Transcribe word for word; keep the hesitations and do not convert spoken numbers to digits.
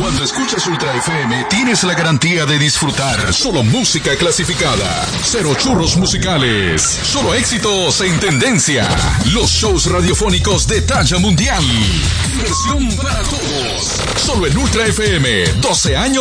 Cuando escuchas Ultra F M, tienes la garantía de disfrutar solo música clasificada. Cero churros musicales. Solo éxitos en tendencia. Los shows radiofónicos de talla mundial. Diversión para todos. Solo en Ultra F M. doce años